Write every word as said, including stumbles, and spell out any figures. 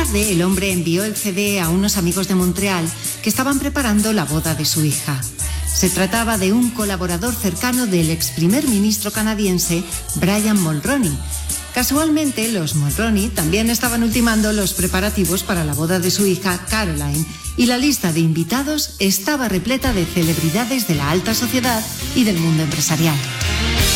tarde, el hombre envió el C D a unos amigos de Montreal que estaban preparando la boda de su hija. Se trataba de un colaborador cercano del ex primer ministro canadiense Brian Mulroney. Casualmente, los Mulroney también estaban ultimando los preparativos para la boda de su hija Caroline, y la lista de invitados estaba repleta de celebridades de la alta sociedad y del mundo empresarial.